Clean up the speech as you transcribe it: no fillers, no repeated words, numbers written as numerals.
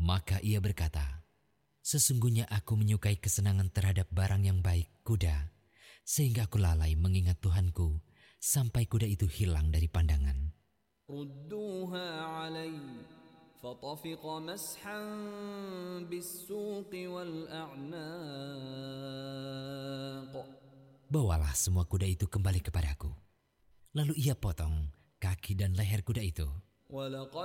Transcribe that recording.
Maka ia berkata, sesungguhnya aku menyukai kesenangan terhadap barang yang baik, kuda, sehingga aku lalai mengingat Tuhanku sampai kuda itu hilang dari pandangan. ردوها علي فطفق مسحا بالسوق والأعناق. Bawalah semua kuda itu kembali kepadaku. Lalu ia potong kaki dan leher kuda itu. ولقد